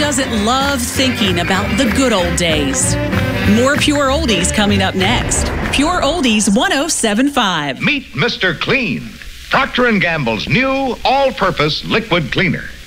doesn't love thinking about the good old days? More Pure Oldies coming up next. Pure Oldies 107.5. Meet Mr. Clean, Procter & Gamble's new all-purpose liquid cleaner.